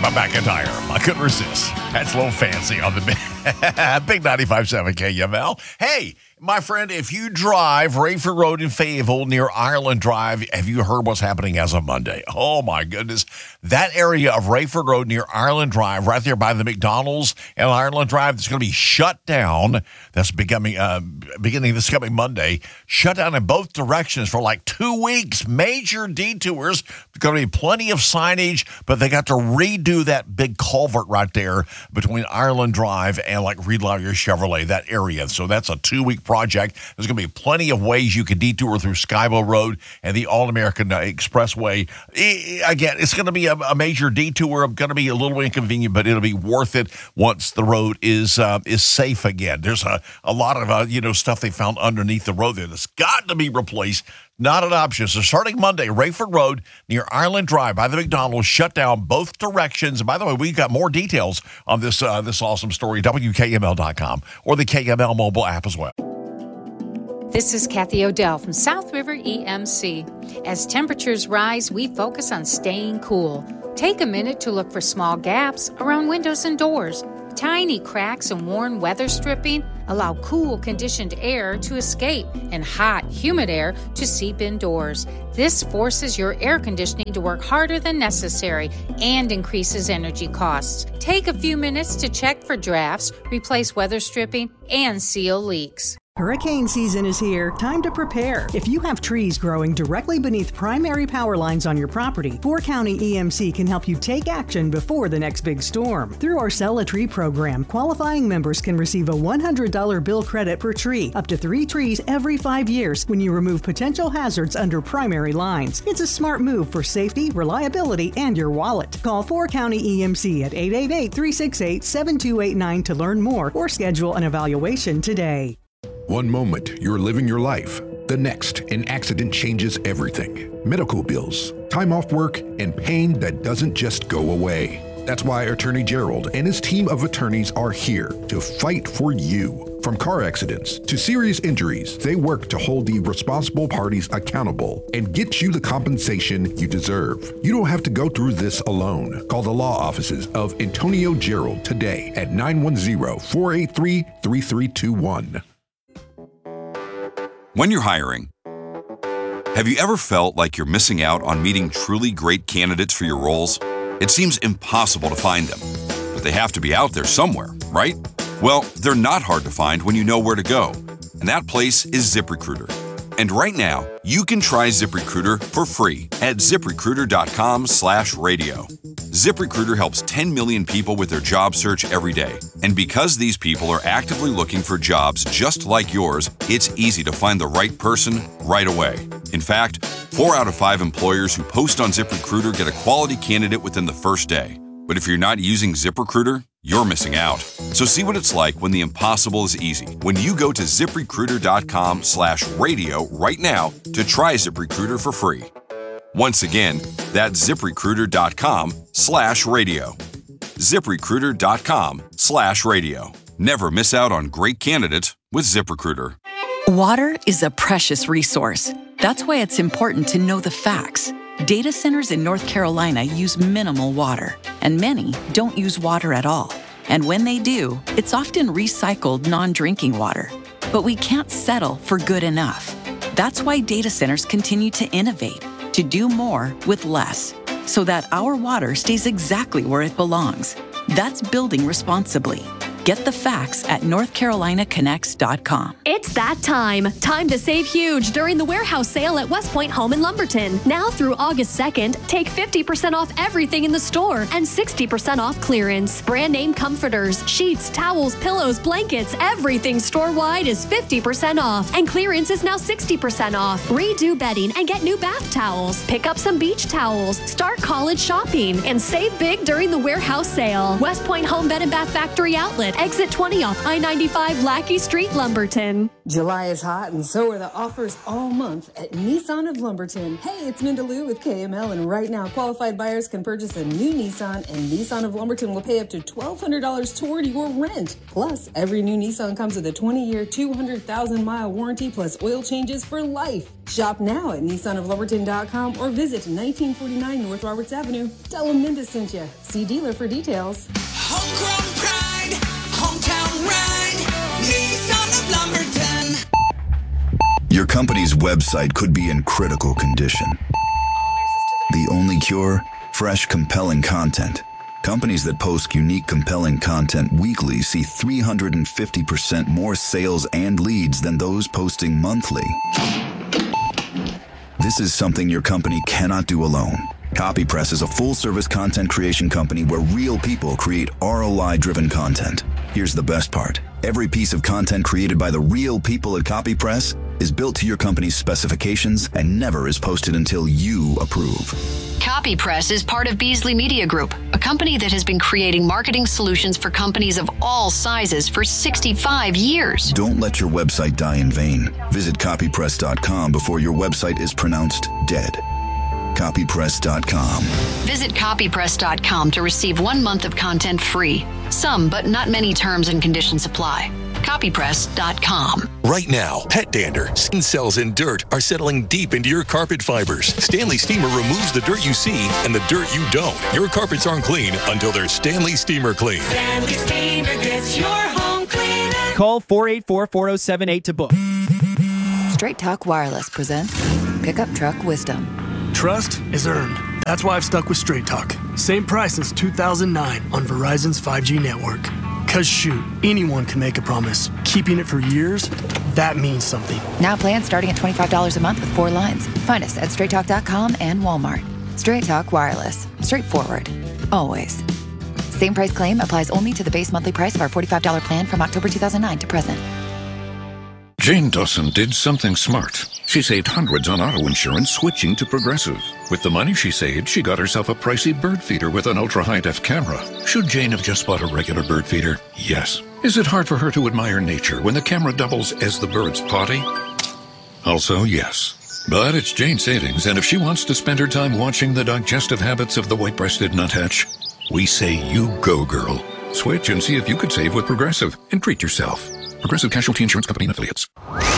McIntyre. I couldn't resist. That's a little fancy on the big 95.7 KML. Hey, my friend, if you drive Rayford Road in Fayetteville near Ireland Drive, have you heard what's happening as of Monday? Oh, my goodness. That area of Rayford Road near Ireland Drive, right there by the McDonald's and Ireland Drive, it's going to be shut down. That's beginning this coming Monday. Shut down in both directions for like 2 weeks. Major detours. There's going to be plenty of signage, but they got to redo that big culvert right there between Ireland Drive and like Reed Lawyer Chevrolet, that area. So that's a 2-week project. There's going to be plenty of ways you can detour through Skyville Road and the All-American Expressway. Again, it's going to be a major detour. Going to be a little inconvenient, but it'll be worth it once the road is safe again. There's a lot of stuff they found underneath the road there that's got to be replaced. Not an option. So starting Monday, Rayford Road near Ireland Drive by the McDonald's shut down both directions. And by the way, we got more details on this awesome story, WKML.com or the KML mobile app as well. This is Kathy Odell from South River EMC. As temperatures rise, we focus on staying cool. Take a minute to look for small gaps around windows and doors. Tiny cracks and worn weather stripping allow cool, conditioned air to escape and hot, humid air to seep indoors. This forces your air conditioning to work harder than necessary and increases energy costs. Take a few minutes to check for drafts, replace weather stripping, and seal leaks. Hurricane season is here. Time to prepare. If you have trees growing directly beneath primary power lines on your property, 4 County EMC can help you take action before the next big storm. Through our Sell a Tree program, qualifying members can receive a $100 bill credit per tree, up to 3 trees every 5 years when you remove potential hazards under primary lines. It's a smart move for safety, reliability, and your wallet. Call 4 County EMC at 888-368-7289 to learn more or schedule an evaluation today. One moment, you're living your life. The next, an accident changes everything. Medical bills, time off work, and pain that doesn't just go away. That's why Attorney Gerald and his team of attorneys are here to fight for you. From car accidents to serious injuries, they work to hold the responsible parties accountable and get you the compensation you deserve. You don't have to go through this alone. Call the law offices of Antonio Gerald today at 910-483-3321. When you're hiring, have you ever felt like you're missing out on meeting truly great candidates for your roles? It seems impossible to find them, but they have to be out there somewhere, right? Well, they're not hard to find when you know where to go, and that place is ZipRecruiter. And right now, you can try ZipRecruiter for free at ZipRecruiter.com/radio. ZipRecruiter helps 10 million people with their job search every day. And because these people are actively looking for jobs just like yours, it's easy to find the right person right away. In fact, 4 out of 5 employers who post on ZipRecruiter get a quality candidate within the first day. But if you're not using ZipRecruiter, you're missing out. So see what it's like when the impossible is easy. When you go to ZipRecruiter.com/radio right now to try ZipRecruiter for free. Once again, that's ZipRecruiter.com/radio. ZipRecruiter.com/radio. Never miss out on great candidates with ZipRecruiter. Water is a precious resource. That's why it's important to know the facts. Data centers in North Carolina use minimal water, and many don't use water at all. And when they do, it's often recycled non-drinking water. But we can't settle for good enough. That's why data centers continue to innovate, to do more with less, so that our water stays exactly where it belongs. That's building responsibly. Get the facts at NorthCarolinaConnects.com. It's that time. Time to save huge during the warehouse sale at West Point Home in Lumberton. Now through August 2nd, take 50% off everything in the store and 60% off clearance. Brand name comforters, sheets, towels, pillows, blankets, everything store-wide is 50% off. And clearance is now 60% off. Redo bedding and get new bath towels. Pick up some beach towels. Start college shopping and save big during the warehouse sale. West Point Home Bed and Bath Factory Outlet. Outlet, exit 20 off I-95 Lackey Street, Lumberton. July is hot, and so are the offers all month at Nissan of Lumberton. Hey, it's Minda Lou with KML, and right now, qualified buyers can purchase a new Nissan, and Nissan of Lumberton will pay up to $1,200 toward your rent. Plus, every new Nissan comes with a 20-year, 200,000-mile warranty plus oil changes for life. Shop now at NissanofLumberton.com or visit 1949 North Roberts Avenue. Tell them Minda sent you. See dealer for details. Homegrown pride, hometown ride, Nissan of Lumberton. Your company's website could be in critical condition. The only cure? Fresh, compelling content. Companies that post unique, compelling content weekly see 350% more sales and leads than those posting monthly. This is something your company cannot do alone. CopyPress is a full-service content creation company where real people create ROI-driven content. Here's the best part. Every piece of content created by the real people at CopyPress is built to your company's specifications and never is posted until you approve. CopyPress is part of Beasley Media Group, a company that has been creating marketing solutions for companies of all sizes for 65 years. Don't let your website die in vain. Visit copypress.com before your website is pronounced dead. Copypress.com. Visit copypress.com to receive 1 month of content free. Some, but not many terms and conditions apply. Copypress.com. Right now, pet dander, skin cells, and dirt are settling deep into your carpet fibers. Stanley Steamer removes the dirt you see and the dirt you don't. Your carpets aren't clean until they're Stanley Steamer clean. Stanley Steamer gets your home clean. Call 484-4078 to book. Straight Talk Wireless presents Pickup Truck Wisdom. Trust is earned. That's why I've stuck with Straight Talk. Same price since 2009 on Verizon's 5G network. Cause shoot, anyone can make a promise. Keeping it for years, that means something. Now plans starting at $25 a month with 4 lines. Find us at straighttalk.com and Walmart. Straight Talk Wireless. Straightforward. Always. Same price claim applies only to the base monthly price of our $45 plan from October 2009 to present. Jane Dawson did something smart. She saved hundreds on auto insurance switching to Progressive. With the money she saved, she got herself a pricey bird feeder with an ultra-high-def camera. Should Jane have just bought a regular bird feeder? Yes. Is it hard for her to admire nature when the camera doubles as the bird's potty? Also, yes. But it's Jane's savings, and if she wants to spend her time watching the digestive habits of the white-breasted nuthatch, we say you go, girl. Switch and see if you could save with Progressive and treat yourself. Progressive Casualty Insurance Company and Affiliates.